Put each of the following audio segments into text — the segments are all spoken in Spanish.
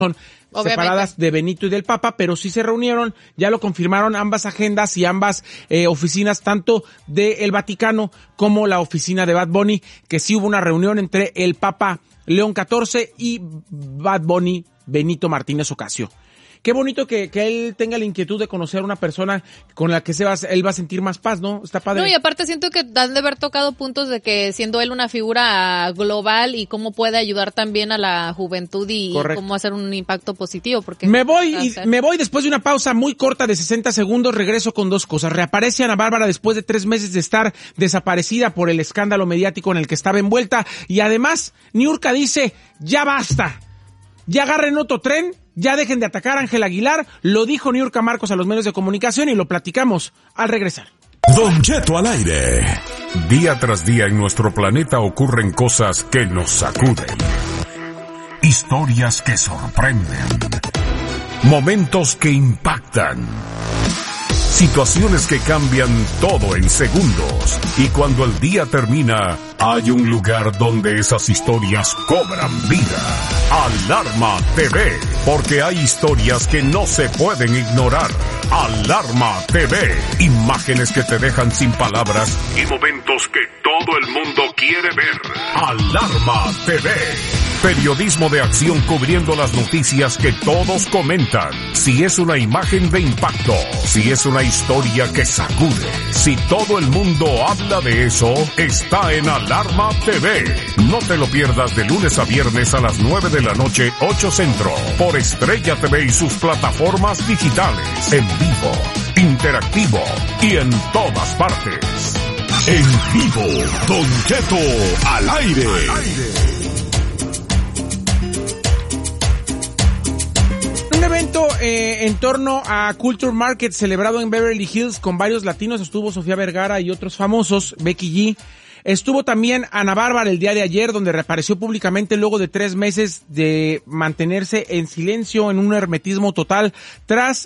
separadas de Benito y del Papa, pero sí se reunieron, ya lo confirmaron ambas agendas y ambas oficinas, tanto del Vaticano como la oficina de Bad Bunny, que sí hubo una reunión entre el Papa León XIV y Bad Bunny Benito Martínez Ocasio. Qué bonito que él tenga la inquietud de conocer a una persona con la que él va a sentir más paz, ¿no? Está padre. No, y aparte siento que han de haber tocado puntos de que siendo él una figura global y cómo puede ayudar también a la juventud y cómo hacer un impacto positivo. Porque me voy después de una pausa muy corta de 60 segundos, regreso con dos cosas. Reaparece Ana Bárbara después de 3 meses de estar desaparecida por el escándalo mediático en el que estaba envuelta, y además Niurka dice, ya basta, ya agarren otro tren, ya dejen de atacar a Ángel Aguilar. Lo dijo Niurka Marcos a los medios de comunicación y lo platicamos al regresar. Don Cheto al aire. Día tras día en nuestro planeta ocurren cosas que nos sacuden. Historias que sorprenden. Momentos que impactan. Situaciones que cambian todo en segundos. Y cuando el día termina, hay un lugar donde esas historias cobran vida. Alarma TV, porque hay historias que no se pueden ignorar. Alarma TV, imágenes que te dejan sin palabras y momentos que todo el mundo quiere ver. Alarma TV, periodismo de acción cubriendo las noticias que todos comentan. Si es una imagen de impacto, si es una historia que sacude, si todo el mundo habla de eso, está en Alarma TV. No te lo pierdas de lunes a viernes a las 9 de la noche, 8 Centro, por Estrella TV y sus plataformas digitales, en vivo, interactivo y en todas partes. En vivo, Don Cheto al aire. Un evento en torno a Culture Market celebrado en Beverly Hills con varios latinos. Estuvo Sofía Vergara y otros famosos, Becky G. Estuvo también Ana Bárbara el día de ayer, donde reapareció públicamente luego de 3 meses de mantenerse en silencio, en un hermetismo total, tras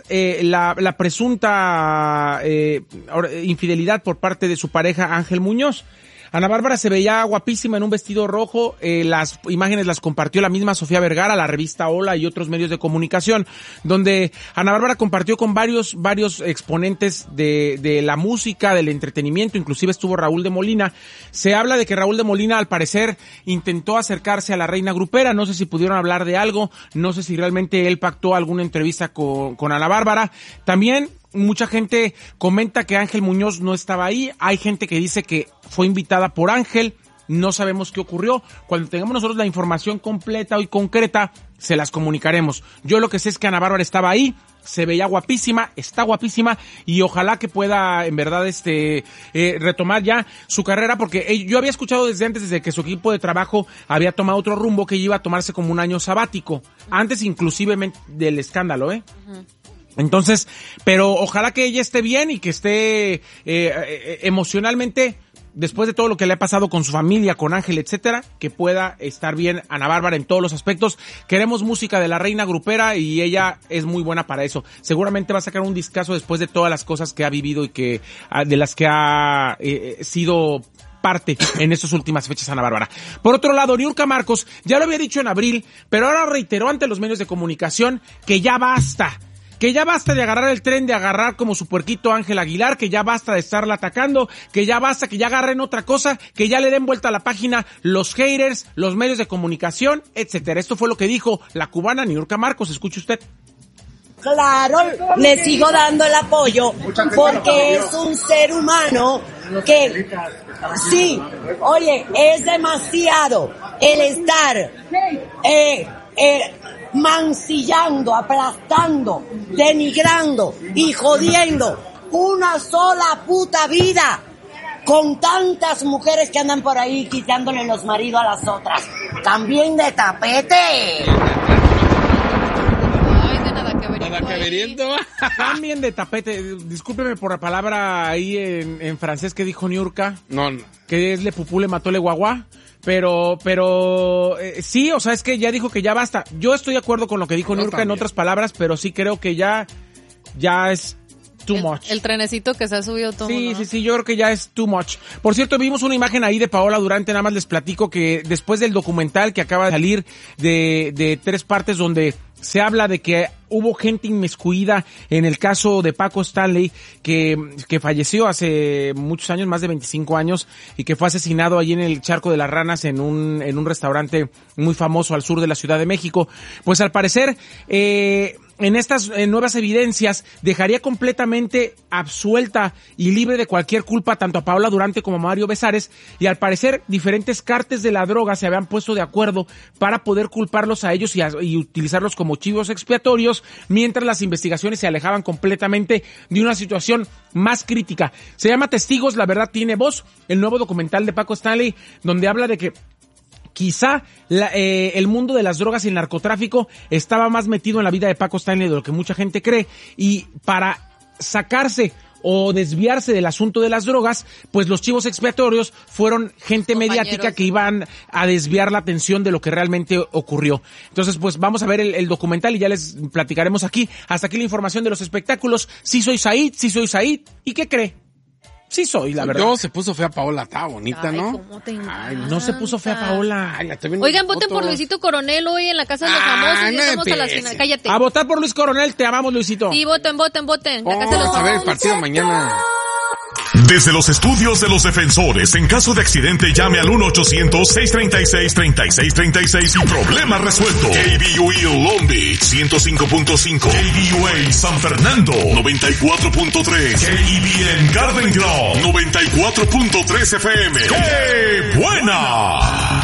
la presunta infidelidad por parte de su pareja Ángel Muñoz. Ana Bárbara se veía guapísima en un vestido rojo, las imágenes las compartió la misma Sofía Vergara, la revista Hola y otros medios de comunicación, donde Ana Bárbara compartió con varios exponentes de la música, del entretenimiento, inclusive estuvo Raúl de Molina. Se habla de que Raúl de Molina al parecer intentó acercarse a la reina grupera, no sé si pudieron hablar de algo, no sé si realmente él pactó alguna entrevista con Ana Bárbara. También mucha gente comenta que Ángel Muñoz no estaba ahí. Hay gente que dice que fue invitada por Ángel. No sabemos qué ocurrió. Cuando tengamos nosotros la información completa y concreta, se las comunicaremos. Yo lo que sé es que Ana Bárbara estaba ahí, se veía guapísima, está guapísima, y ojalá que pueda en verdad retomar ya su carrera, porque yo había escuchado desde antes, desde que su equipo de trabajo había tomado otro rumbo, que iba a tomarse como un año sabático, antes inclusive del escándalo, Uh-huh. Entonces, pero ojalá que ella esté bien y que esté emocionalmente, después de todo lo que le ha pasado con su familia, con Ángel, etcétera, que pueda estar bien Ana Bárbara en todos los aspectos. Queremos música de la reina grupera y ella es muy buena para eso. Seguramente va a sacar un discazo después de todas las cosas que ha vivido y que de las que ha sido parte en estas últimas fechas Ana Bárbara. Por otro lado, Niurka Marcos ya lo había dicho en abril, pero ahora reiteró ante los medios de comunicación que ya basta. Que ya basta de agarrar el tren, de agarrar como su puerquito a Ángel Aguilar, que ya basta de estarla atacando, que ya basta, que ya agarren otra cosa, que ya le den vuelta a la página los haters, los medios de comunicación, etcétera. Esto fue lo que dijo la cubana Niurka Marcos. Escuche usted. Claro, le sigo dando el apoyo porque es un ser humano que, sí, oye, es demasiado el estar mancillando, aplastando, denigrando y jodiendo una sola puta vida con tantas mujeres que andan por ahí quitándole los maridos a las otras. También de tapete. También de tapete. Discúlpeme por la palabra ahí en francés que dijo Niurka. No. Que es le pupú, le mató le guaguá. Pero sí, o sea, es que ya dijo que ya basta. Yo estoy de acuerdo con lo que dijo Niurka en otras palabras, pero sí creo que ya es too much. El trenecito que se ha subido todo. Sí, ¿no? sí, yo creo que ya es too much. Por cierto, vimos una imagen ahí de Paola Durante, nada más les platico que después del documental que acaba de salir de 3 partes donde se habla de que hubo gente inmiscuida en el caso de Paco Stanley, que falleció hace muchos años, más de 25 años, y que fue asesinado allí en el Charco de las Ranas en un restaurante muy famoso al sur de la Ciudad de México. Pues al parecer, en estas nuevas evidencias dejaría completamente absuelta y libre de cualquier culpa tanto a Paola Durante como a Mario Besares, y al parecer diferentes cárteles de la droga se habían puesto de acuerdo para poder culparlos a ellos y utilizarlos como chivos expiatorios, mientras las investigaciones se alejaban completamente de una situación más crítica. Se llama Testigos, la verdad tiene voz, el nuevo documental de Paco Stanley, donde habla de que quizá el mundo de las drogas y el narcotráfico estaba más metido en la vida de Paco Stanley de lo que mucha gente cree, y para sacarse o desviarse del asunto de las drogas, pues los chivos expiatorios fueron gente mediática que iban a desviar la atención de lo que realmente ocurrió. Entonces, pues vamos a ver el documental y ya les platicaremos aquí. Hasta aquí la información de los espectáculos. Sí soy Said. ¿Y qué cree? Sí soy, la verdad. No, se puso fea Paola, está bonita, ¿no? ¿Cómo te no se puso fea Paola. Oigan, voten por Luisito Coronel hoy en la Casa de los Famosos. No estamos a la final. Cállate. A votar por Luis Coronel, te amamos, Luisito. Sí, voten. La Casa de los Famosos. A ver el partido mañana. Desde los estudios de los defensores, en caso de accidente llame al 1-800-636-3636 y problema resuelto. KBUE Long Beach 105.5, KBUA San Fernando 94.3, KBN Garden Grove 94.3 FM. ¡Qué buena!